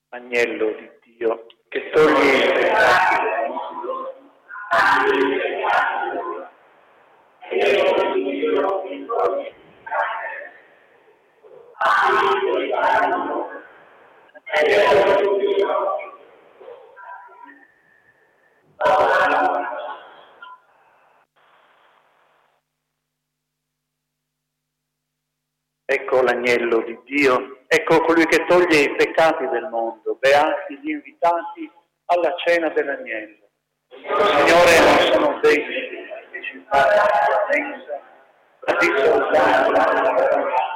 Agnello di Dio, che togli i peccati del mondo, ecco l'agnello di Dio, ecco colui che toglie i peccati del mondo, beati gli invitati alla cena dell'agnello. Signore, non sono degni di partecipare alla tua mensa, ma di soltanto